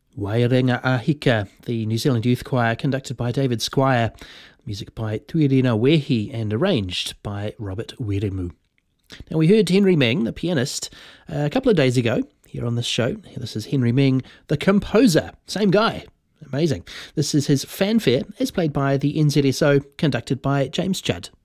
Wairenga Ahika, the New Zealand Youth Choir conducted by David Squire, music by Tuirina Wehi and arranged by Robert Weremu. Now we heard Henry Ming, the pianist, a couple of days ago here on this show. This is Henry Ming, the composer, same guy. Amazing. This is his fanfare, as played by the NZSO, conducted by James Judd.